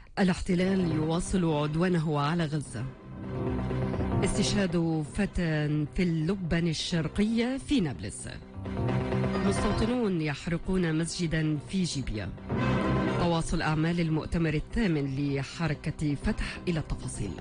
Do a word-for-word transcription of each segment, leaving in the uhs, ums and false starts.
الاحتلال يواصل عدوانه على غزة. استشهاد فتى في اللبن الشرقية في نابلس. مستوطنون يحرقون مسجدا في جيبيا. تواصل أعمال المؤتمر الثامن لحركة فتح إلى التفاصيل.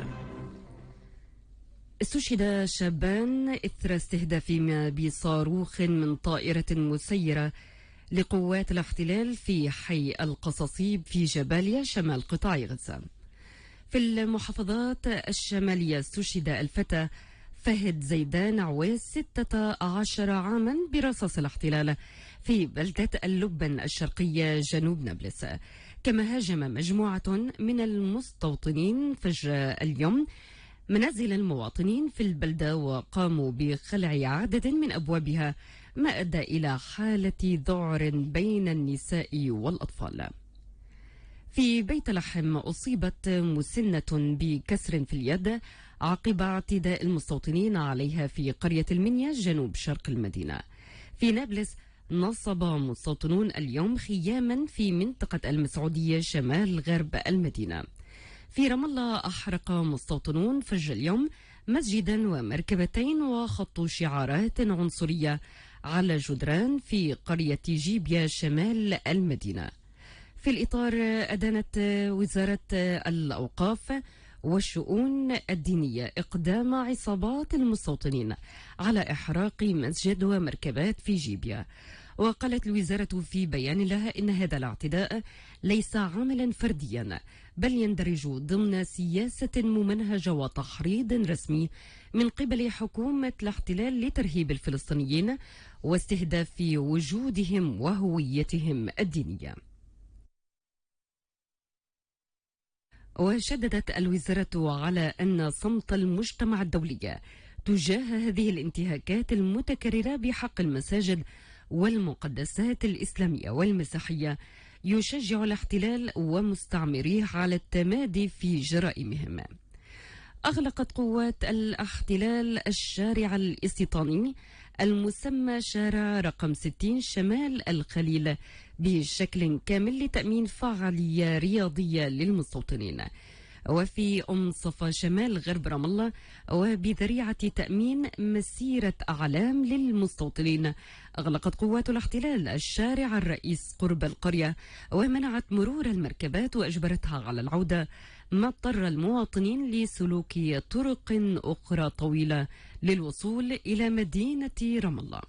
استشهد شابان إثر استهدافهما بصاروخ من طائرة مسيرة لقوات الاحتلال في حي القصاصيب في جباليا شمال قطاع غزة. في المحافظات الشمالية استشهد الفتى فهد زيدان عويس ستة عشر عاما برصاص الاحتلال في بلدة اللبن الشرقية جنوب نابلس. كما هاجم مجموعة من المستوطنين فجر اليوم منازل المواطنين في البلدة وقاموا بخلع عدد من أبوابها، ما أدى إلى حالة ذعر بين النساء والأطفال. في بيت لحم أصيبت مسنة بكسر في اليد عقب اعتداء المستوطنين عليها في قرية المنيا جنوب شرق المدينة. في نابلس نصب مستوطنون اليوم خياما في منطقة المسعودية شمال غرب المدينة. في رام الله أحرق مستوطنون فجر اليوم مسجدا ومركبتين وخطوا شعارات عنصرية على جدران في قرية جيبيا شمال المدينة. في الإطار أدانت وزارة الأوقاف والشؤون الدينية إقدام عصابات المستوطنين على إحراق مسجد ومركبات في جيبيا. وقالت الوزارة في بيان لها إن هذا الاعتداء ليس عملا فرديا، بل يندرج ضمن سياسة ممنهجة وتحريض رسمي من قبل حكومة الاحتلال لترهيب الفلسطينيين واستهداف وجودهم وهويتهم الدينية. وشددت الوزارة على أن صمت المجتمع الدولي تجاه هذه الانتهاكات المتكررة بحق المساجد والمقدسات الإسلامية والمسيحية يشجع الاحتلال ومستعمريه على التمادي في جرائمهم. أغلقت قوات الاحتلال الشارع الاستيطاني المسمى شارع رقم ستين شمال الخليل بشكل كامل لتأمين فعالية رياضية للمستوطنين. وفي أم صفا شمال غرب رام الله وبذريعة تأمين مسيرة أعلام للمستوطنين أغلقت قوات الاحتلال الشارع الرئيس قرب القرية ومنعت مرور المركبات وأجبرتها على العودة، ما اضطر المواطنين لسلوك طرق أخرى طويلة للوصول إلى مدينة رام الله.